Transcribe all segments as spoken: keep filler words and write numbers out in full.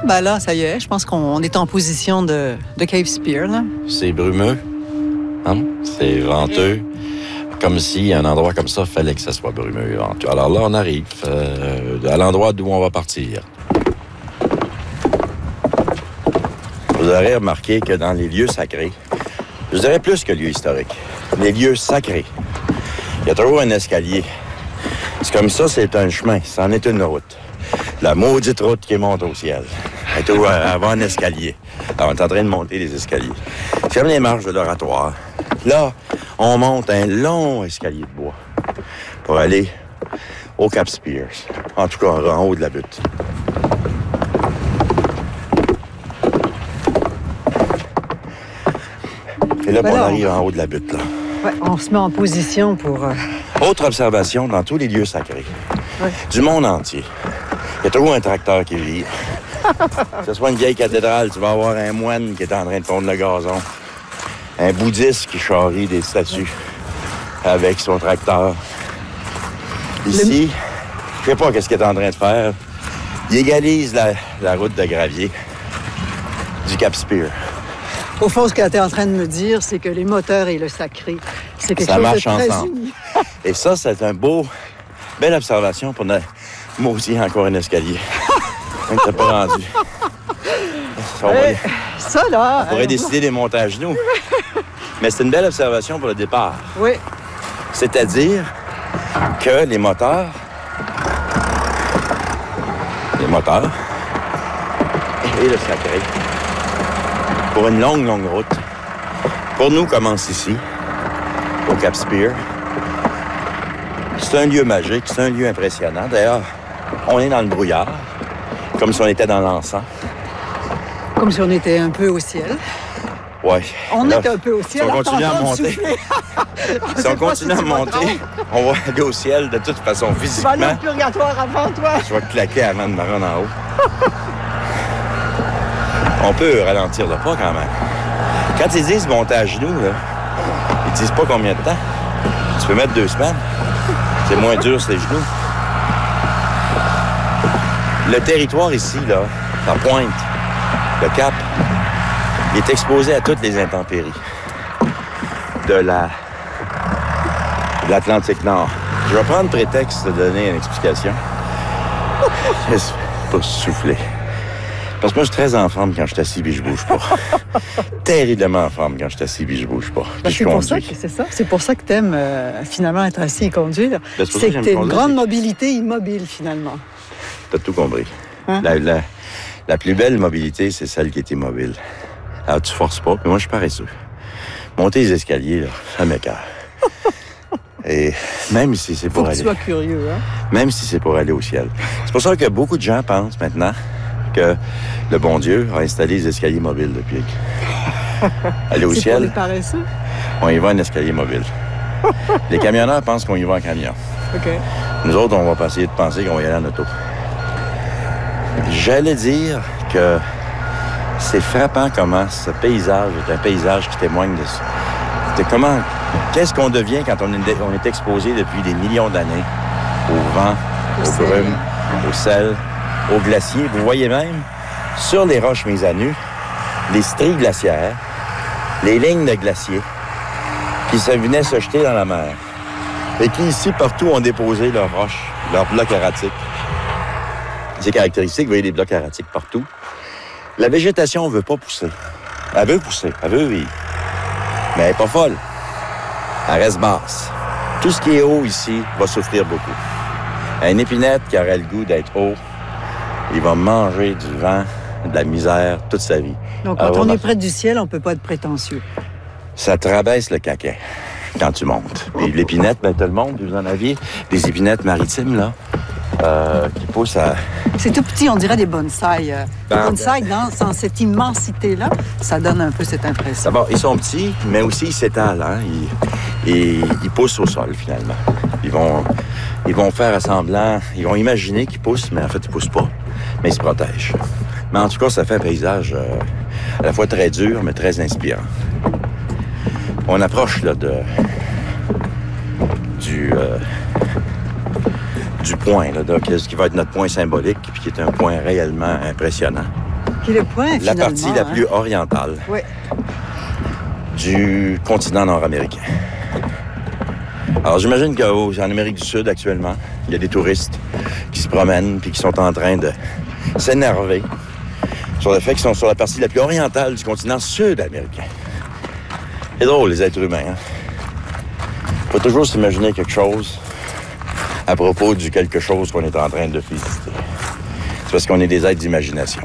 ben là, ça y est, je pense qu'on est en position de, de Cape Spear, là. C'est brumeux, hein? C'est venteux. Comme si un endroit comme ça, fallait que ça soit brumeux et venteux. Alors là, on arrive euh, à l'endroit d'où on va partir. Vous aurez remarqué que dans les lieux sacrés, je dirais plus que lieux historiques, les lieux sacrés, il y a toujours un escalier. C'est comme ça, c'est un chemin, c'en est une route. La maudite route qui monte au ciel. Elle est toujours avant un escalier. Alors, on est en train de monter les escaliers. C'est comme les marches de l'oratoire. Là, on monte un long escalier de bois pour aller au Cap Spear. En tout cas, en haut de la butte. Et là, ben on là, arrive on... en haut de la butte, là. Ouais, on se met en position pour... Euh... Autre observation dans tous les lieux sacrés. Ouais. Du monde entier. Il y a toujours un tracteur qui vit. Que ce soit une vieille cathédrale, tu vas avoir un moine qui est en train de fondre le gazon. Un bouddhiste qui charrie des statues avec son tracteur. Ici, je sais pas qu'est-ce qu'il est en train de faire. Il égalise la, la route de gravier du Cap Spear. Au fond, ce que tu es en train de me dire, c'est que les moteurs et le sacré, c'est quelque ça chose marche de très ensemble. uni. Et ça, c'est un beau, belle observation pour notre... Moi aussi, encore un escalier. On n'était pas rendu. Ça, on hey, ça, là... On pourrait euh... décider des monter à genoux. Mais c'est une belle observation pour le départ. Oui. C'est-à-dire que les moteurs... Les moteurs et le sacré, pour une longue, longue route, pour nous, commence ici, au Cap Spear. C'est un lieu magique, c'est un lieu impressionnant. D'ailleurs, on est dans le brouillard, comme si on était dans l'encens. Comme si on était un peu au ciel. Oui. On là, est un peu au ciel. Si on continue à monter, si on continue à monter, on va aller au ciel de toute façon, physiquement. Tu vas aller au purgatoire avant toi. Je vais claquer avant de me rendre en haut. On peut ralentir le pas quand même. Quand ils disent monter à genoux, là, ils disent pas combien de temps. Tu peux mettre deux semaines. C'est moins dur sur les genoux. Le territoire ici, là, la pointe, le cap, il est exposé à toutes les intempéries de la de l'Atlantique Nord. Je vais prendre prétexte de donner une explication. Pour souffler. Parce que moi, je suis très en forme quand je suis assis et je bouge pas. Terriblement en forme quand je suis assis et je bouge pas. Ben, c'est pour ça que c'est ça. C'est pour ça que t'aimes euh, finalement être assis et conduire. Ben, c'est, c'est que, que t'as une grande c'est... mobilité immobile finalement. T'as tout compris. Hein? La, la, la plus belle mobilité, c'est celle qui est immobile. Alors, tu forces pas. Mais moi, je suis paresseux. Monter les escaliers, là, ça m'écoeure. Et même si c'est pour Faut que aller... tu sois curieux, hein? Même si c'est pour aller au ciel. C'est pour ça que beaucoup de gens pensent maintenant que le bon Dieu a installé les escaliers mobiles depuis. Aller au c'est ciel, pour les paresseux? On y va en escalier mobile. Les camionneurs pensent qu'on y va en camion. OK. Nous autres, on va essayer de penser qu'on va y aller en auto. J'allais dire que c'est frappant comment ce paysage est un paysage qui témoigne de, de comment... Qu'est-ce qu'on devient quand on est, on est exposé depuis des millions d'années au vent, au aux brumes, au sel, aux glaciers. Vous voyez même, sur les roches mises à nu, les stries glaciaires, les lignes de glaciers qui se venaient se jeter dans la mer et qui, ici, partout, ont déposé leurs roches, leurs blocs erratiques. C'est caractéristique, vous voyez des blocs erratiques partout. La végétation ne veut pas pousser. Elle veut pousser, elle veut vivre. Mais elle n'est pas folle. Elle reste basse. Tout ce qui est haut ici va souffrir beaucoup. Un épinette qui aurait le goût d'être haut, il va manger du vent, de la misère toute sa vie. Donc, quand Alors, on est près du ciel, on ne peut pas être prétentieux. Ça te rabaisse le caquet quand tu montes. Et l'épinette, ben, tout le monde, vous en aviez des épinettes maritimes, là, euh, qui poussent à... C'est tout petit, on dirait des bonsaïs. Euh, ben, des bonsaïs, dans, dans cette immensité-là, ça donne un peu cette impression. D'abord, ils sont petits, mais aussi ils s'étalent, hein. Ils, et ils poussent au sol, finalement. Ils vont, ils vont faire semblant, ils vont imaginer qu'ils poussent, mais en fait, ils poussent pas. Mais ils se protègent. Mais en tout cas, ça fait un paysage euh, à la fois très dur, mais très inspirant. On approche, là, de... du... Euh, du point, là, de, qui va être notre point symbolique, puis qui est un point réellement impressionnant. Qui est le point, la partie la hein? plus orientale oui. du continent nord-américain. Alors, j'imagine qu'en Amérique du Sud, actuellement, il y a des touristes qui se promènent puis qui sont en train de s'énerver sur le fait qu'ils sont sur la partie la plus orientale du continent sud-américain. C'est drôle, les êtres humains, hein? Il faut toujours s'imaginer quelque chose à propos du quelque chose qu'on est en train de visiter. C'est parce qu'on est des êtres d'imagination.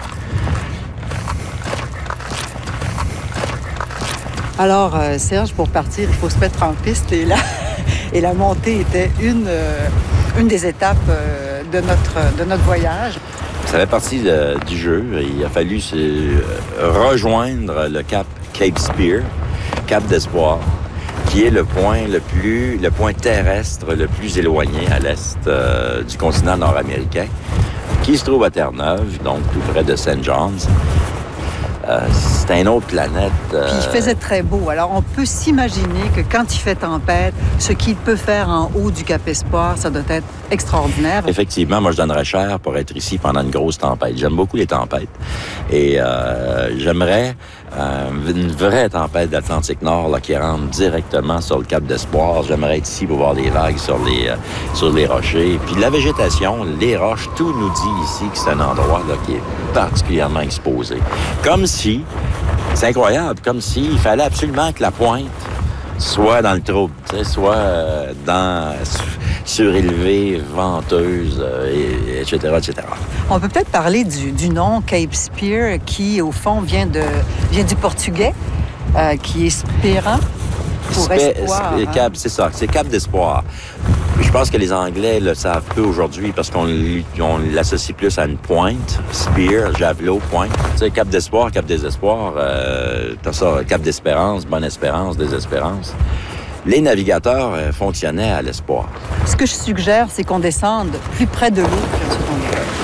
Alors, euh, Serge, pour partir, il faut se mettre en piste et la, et la montée était une, euh, une des étapes euh, de, notre, de notre voyage. Ça fait partie de, du jeu. Il a fallu se, euh, rejoindre le cap Cape Spear, cap d'Espoir, qui est le point le plus, le point terrestre le plus éloigné à l'est euh, du continent nord-américain, qui se trouve à Terre-Neuve, donc tout près de Saint John's. Euh, c'est une autre planète. Euh... Puis il faisait très beau. Alors, on peut s'imaginer que quand il fait tempête, ce qu'il peut faire en haut du Cap Espoir, ça doit être extraordinaire. Effectivement, moi, je donnerais cher pour être ici pendant une grosse tempête. J'aime beaucoup les tempêtes. Et euh, j'aimerais euh, une vraie tempête d'Atlantique Nord là, qui rentre directement sur le Cap d'Espoir. J'aimerais être ici pour voir les vagues sur les, euh, sur les rochers. Puis la végétation, les roches, tout nous dit ici que c'est un endroit là, qui est particulièrement exposé. Comme si, c'est incroyable, comme s'il fallait absolument que la pointe soit dans le trouble, soit euh, dans surélevée, venteuse, euh, et, etc., et cetera. On peut peut-être parler du, du nom Cape Spear, qui, au fond, vient, de, vient du portugais, euh, qui est spera pour Spé- espoir. Spé- hein? Cap, c'est ça, c'est Cap d'Espoir. Je pense que les Anglais le savent peu aujourd'hui parce qu'on on l'associe plus à une pointe, spear, javelot, pointe. Tu sais, Cap d'Espoir, Cap Désespoir, euh, t'as ça, Cap d'Espérance, Bonne Espérance, Désespérance. Les navigateurs euh, fonctionnaient à l'espoir. Ce que je suggère, c'est qu'on descende plus près de l'eau, puis ensuite on